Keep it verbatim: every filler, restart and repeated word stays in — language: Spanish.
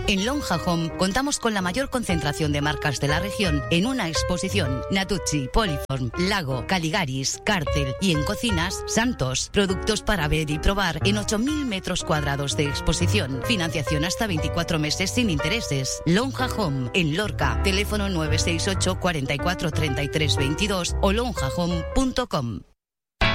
En Lonja Home contamos con la mayor concentración de marcas de la región en una exposición. Natuzzi, Poliform, Lago, Caligaris, Cártel y en cocinas, Santos. Productos para ver y probar en ocho mil metros cuadrados de exposición. Financiación hasta veinticuatro meses sin intereses. Lonja Home en Lorca. Teléfono nueve seis ocho, cuarenta y cuatro, treinta y tres veintidós o lonja home punto com.